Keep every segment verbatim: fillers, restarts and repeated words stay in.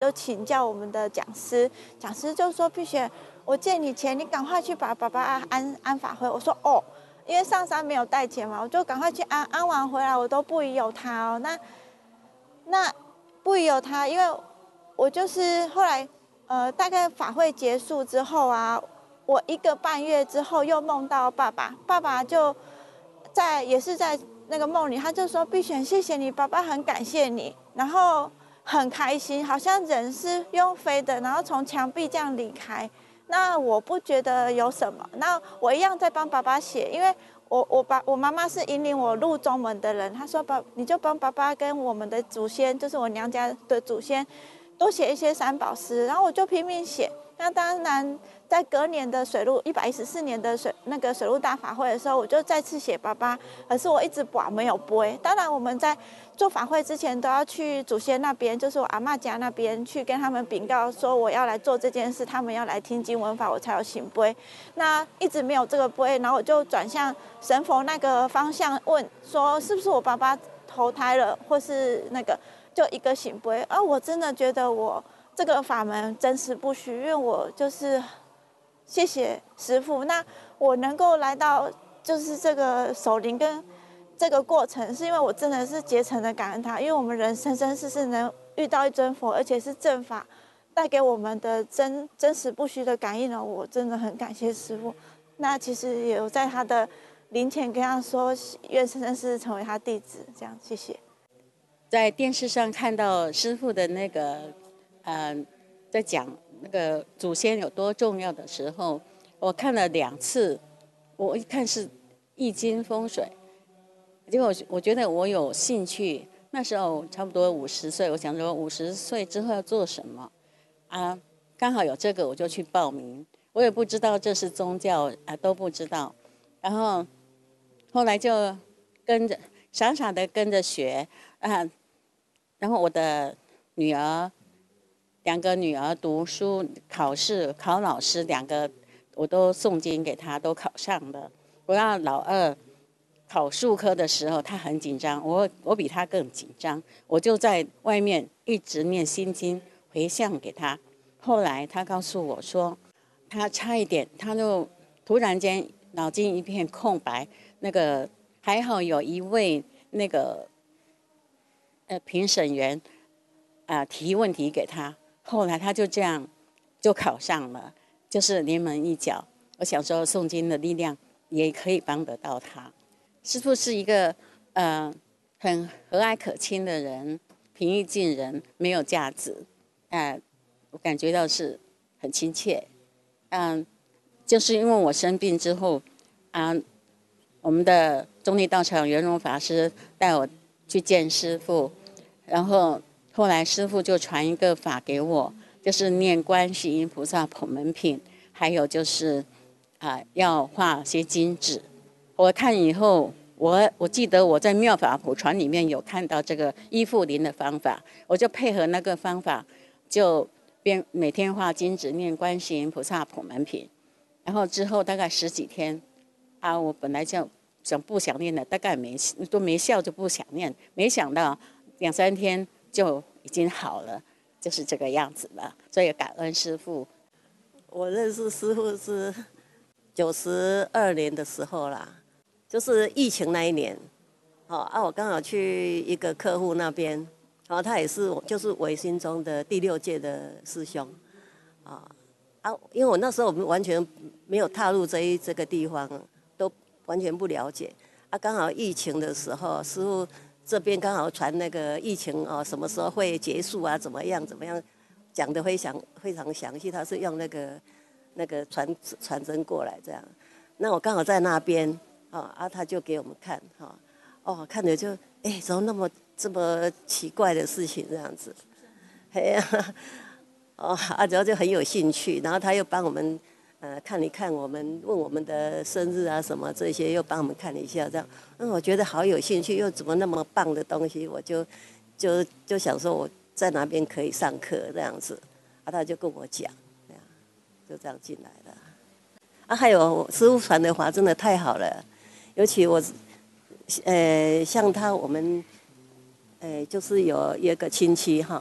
就请教我们的讲师，讲师就说：“碧璇，我借你钱，你赶快去把爸爸安安法会。”我说：“哦。”因为上山没有带钱嘛，我就赶快去安，安完回来我都不疑有他哦。那那不疑有他，因为我就是后来呃大概法会结束之后啊，我一个半月之后又梦到爸爸，爸爸就在也是在那个梦里，他就说：“碧璇，谢谢你，爸爸很感谢你。”然后很开心，好像人是用飞的，然后从墙壁这样离开。那我不觉得有什么，那我一样在帮爸爸写，因为我我爸我妈妈是引领我入宗门的人，她说爸你就帮爸爸跟我们的祖先，就是我娘家的祖先，多写一些三宝诗，然后我就拼命写。那当然，在隔年的水陆一百一十四年的水那个水陆大法会的时候，我就再次写爸爸，可是我一直拔没有背。当然，我们在做法会之前都要去祖先那边，就是我阿嬷家那边去跟他们禀告说我要来做这件事，他们要来听经闻法，我才有行杯。那一直没有这个杯，然后我就转向神佛那个方向问说，是不是我爸爸投胎了，或是那个就一个行杯？而我真的觉得我这个法门真实不虚，因为我就是谢谢师父。那我能够来到就是这个守灵跟这个过程，是因为我真的是竭诚的感恩他，因为我们人生生世世能遇到一尊佛，而且是正法带给我们的真真实不虚的感应呢，我真的很感谢师父。那其实也有在他的灵前跟他说，愿生生世世成为他弟子，这样谢谢。 在电视上看到师父的那个，呃，在讲那个祖先有多重要的时候，我看了两次，我一看是易经风水，结果我觉得我有兴趣。那时候差不多五十岁，我想说五十岁之后要做什么啊？刚好有这个，我就去报名。我也不知道这是宗教啊，都不知道。然后后来就跟着傻傻的跟着学啊。然后我的女儿，两个女儿读书考试考老师，两个我都诵经给她，都考上了。我要老二考数科的时候，她很紧张，我我比她更紧张，我就在外面一直念心经回向给她。后来她告诉我说，她差一点，她就突然间脑筋一片空白，那个还好有一位那个。呃，评审员啊、呃、提问题给他，后来他就这样就考上了，就是临门一脚。我想说，诵经的力量也可以帮得到他。师父是一个呃很和蔼可亲的人，平易近人，没有架子，呃，我感觉到是很亲切。嗯、呃，就是因为我生病之后啊、呃，我们的中立道场圆融法师带我去见师父。然后后来师父就传一个法给我，就是念观世音菩萨普门品，还有就是啊、呃、要画些金纸。我看以后，我我记得我在妙法普传里面有看到这个依附灵的方法，我就配合那个方法，就边每天画金纸念观世音菩萨普门品。然后之后大概十几天啊，我本来就想不想念的，大概没都没效就不想念，没想到。两三天就已经好了，就是这个样子了。所以感恩师父。 我认识师父是九十二年的时候啦，就是疫情那一年。好啊，我刚好去一个客户那边，然后他也是就是唯心中的第六届的师兄啊啊，因为我那时候我们完全没有踏入这一这个地方，都完全不了解啊。刚好疫情的时候，师父。这边刚好传那个疫情哦，什么时候会结束啊？怎么样？怎么样？讲得非常非常详细。他是用那个那个传传真过来这样。那我刚好在那边啊，啊，他就给我们看哈、哦，哦，看着就哎，怎么那么这么奇怪的事情这样子？哎呀，哦，啊，然后就很有兴趣，然后他又帮我们。呃，看一看我们问我们的生日啊什么这些，又帮我们看一下，这样，嗯，我觉得好有兴趣，又怎么那么棒的东西，我就就就想说我在哪边可以上课这样子，啊，他就跟我讲，这样就这样进来了。啊，还有师父传的法真的太好了，尤其我，呃，像他我们，呃，就是有一个亲戚哈，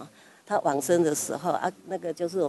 他往生的时候啊，那个就是我